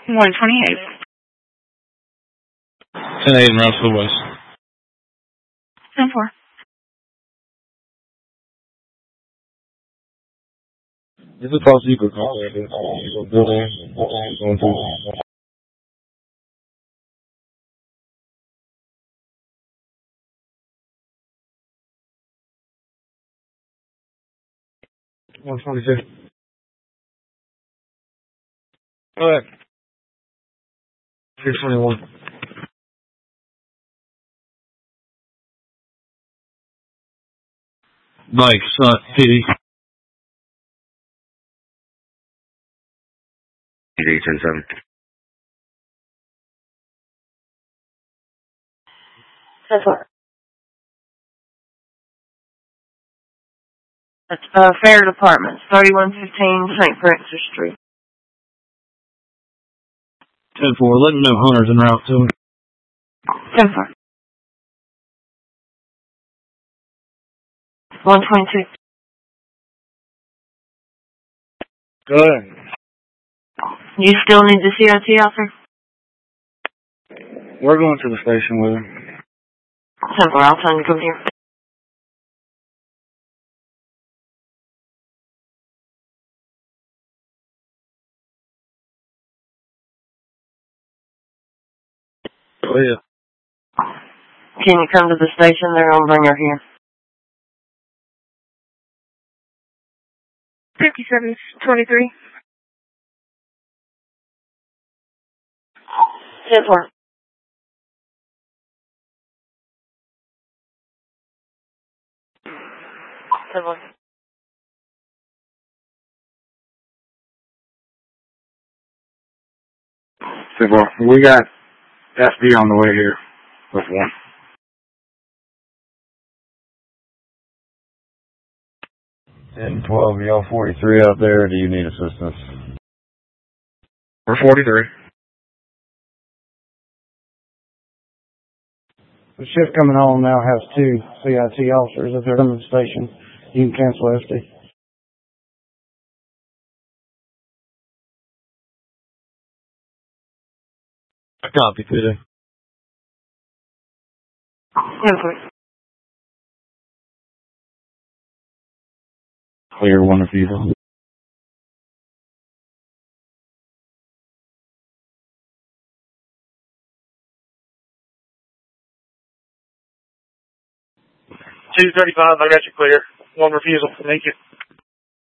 128. 10-8 and routes to the west. 10-4. This is Paul Secret. Building. Going through. 122. Go ahead. 221. Mike, PD. PD 10-7. 10-4. That's Fair Departments, 3115 St. Francis Street. 10-4. Let me know Hunter's en route to it. 10-4. 122. Go ahead. You still need the CIT out there? We're going to the station with him. 10-4. I'll tell him to come here. Oh, yeah. Can you come to the station? They're going to bring her here. 5723. 10-4. 10-4. We got SD on the way here. With one. 10-12, y'all 43 out there, or do you need assistance? We're 43. The shift coming on now has 2 CIT officers. If they're coming to the station, you can cancel SD. Copy, PD. 10-4. Clear one refusal. 235, I got you clear. One refusal. Thank you.